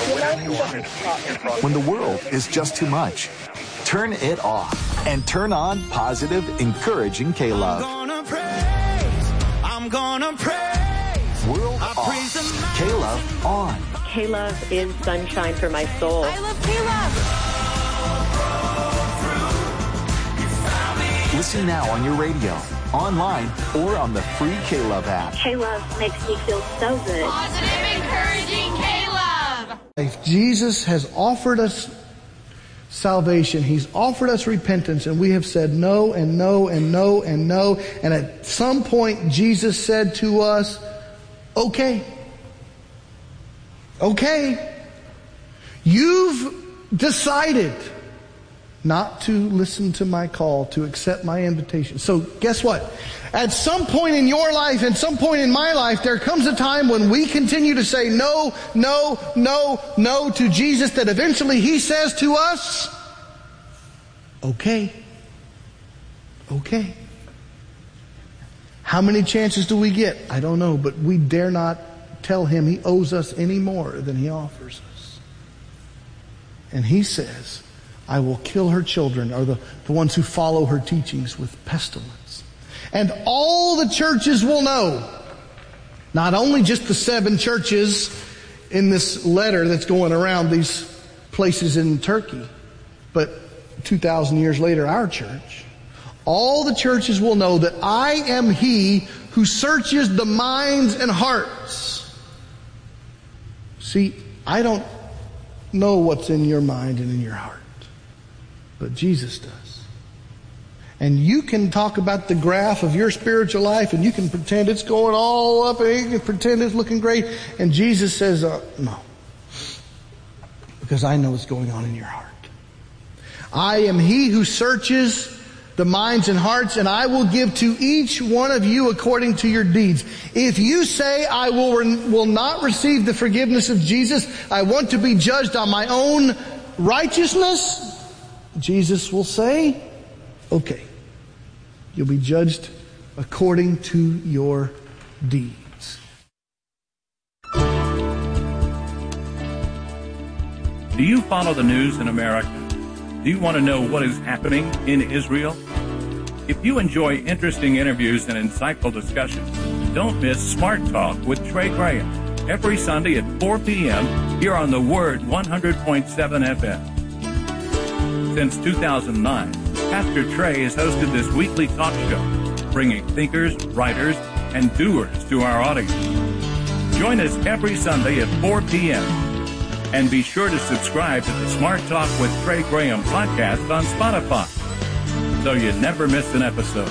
When the world is just too much, turn it off and turn on positive, encouraging K-Love. I'm gonna praise. World off. K-Love on. K-Love is sunshine for my soul. I love K-Love. Listen now on your radio, online, or on the free K-Love app. K-Love makes me feel so good. Positive, encouraging K-Love. If Jesus has offered us salvation, He's offered us repentance, and we have said no and no and no and no. And at some point, Jesus said to us, okay, you've decided not to listen to my call, to accept my invitation. So guess what? At some point in your life, and some point in my life, there comes a time when we continue to say no, no, no, no to Jesus, that eventually He says to us, okay. How many chances do we get? I don't know, but we dare not tell Him He owes us any more than He offers us. And He says, I will kill her children, or the ones who follow her teachings, with pestilence. And all the churches will know, not only just the 7 churches in this letter that's going around these places in Turkey, but 2,000 years later, our church. All the churches will know that I am He who searches the minds and hearts. See, I don't know what's in your mind and in your heart, but Jesus does. And you can talk about the graph of your spiritual life, and you can pretend it's going all up, and you can pretend it's looking great. And Jesus says, no. Because I know what's going on in your heart. I am He who searches the minds and hearts, and I will give to each one of you according to your deeds. If you say, I will not receive the forgiveness of Jesus, I want to be judged on my own righteousness, Jesus will say, okay, you'll be judged according to your deeds. Do you follow the news in America? Do you want to know what is happening in Israel? If you enjoy interesting interviews and insightful discussions, don't miss Smart Talk with Trey Graham every Sunday at 4 p.m. here on the Word 100.7 FM. Since 2009, Pastor Trey has hosted this weekly talk show, bringing thinkers, writers, and doers to our audience. Join us every Sunday at 4 p.m. And be sure to subscribe to the Smart Talk with Trey Graham podcast on Spotify, so you never miss an episode.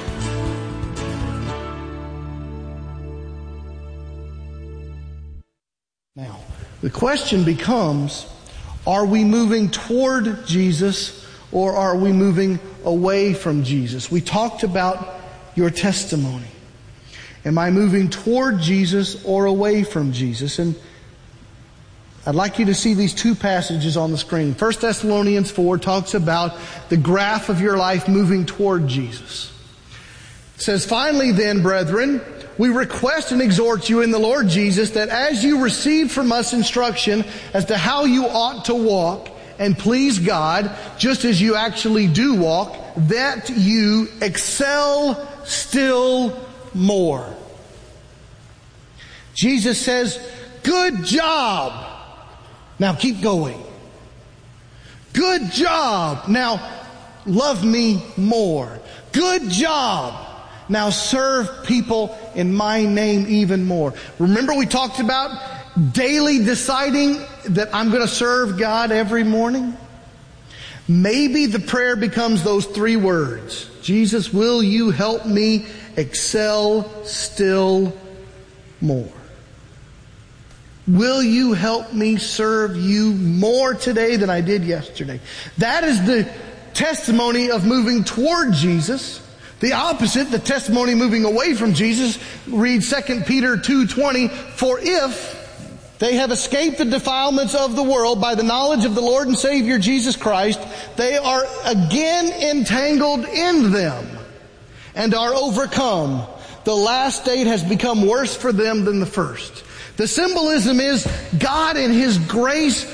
Now, the question becomes, are we moving toward Jesus, or are we moving away from Jesus? We talked about your testimony. Am I moving toward Jesus or away from Jesus? And I'd like you to see these 2 passages on the screen. 1 Thessalonians 4 talks about the graph of your life moving toward Jesus. It says, finally then, brethren, we request and exhort you in the Lord Jesus that as you received from us instruction as to how you ought to walk and please God, just as you actually do walk, that you excel still more. Jesus says, good job. Now keep going. Good job. Now love me more. Good job. Now serve people in my name even more. Remember we talked about daily deciding that I'm going to serve God every morning? Maybe the prayer becomes those 3 words. Jesus, will you help me excel still more? Will you help me serve you more today than I did yesterday? That is the testimony of moving toward Jesus. The opposite, the testimony moving away from Jesus, read 2 Peter 2:20, for if they have escaped the defilements of the world by the knowledge of the Lord and Savior Jesus Christ, they are again entangled in them and are overcome. The last state has become worse for them than the first. The symbolism is God in His grace